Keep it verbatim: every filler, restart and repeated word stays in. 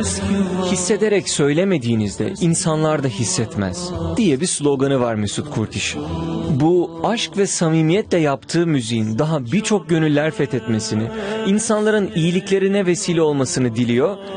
Hissederek söylemediğinizde insanlar da hissetmez diye bir sloganı var Mesut Kurtiş. Bu aşk ve samimiyetle yaptığı müziğin daha birçok gönüller fethetmesini, insanların iyiliklerine vesile olmasını diliyor